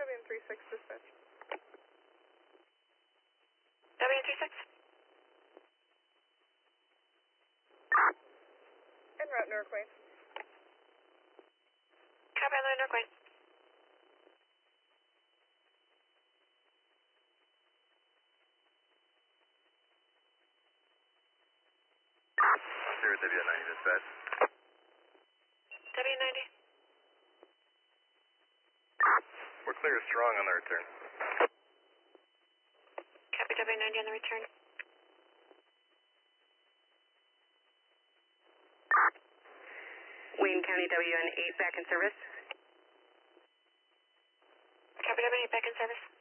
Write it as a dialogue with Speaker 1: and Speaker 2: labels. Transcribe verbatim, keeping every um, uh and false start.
Speaker 1: W N thirty-six dispatch.
Speaker 2: W N thirty-six.
Speaker 1: En route, Newark Wayne.
Speaker 2: Copy on the Newark Wayne.
Speaker 3: Zero W N ninety dispatch.
Speaker 2: W ninety.
Speaker 3: We're clear strong on the return.
Speaker 2: Copy W ninety on the return.
Speaker 4: Wayne County W N eight back in service.
Speaker 2: Copy W eight back in service.